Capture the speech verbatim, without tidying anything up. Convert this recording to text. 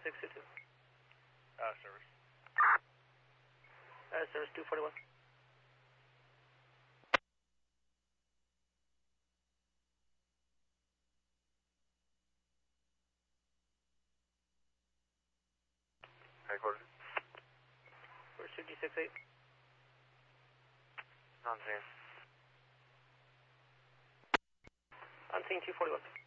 six two two. Uh, service. Uh, service two forty-one. Headquarters. First fifty six eight. On scene. On scene two forty-one.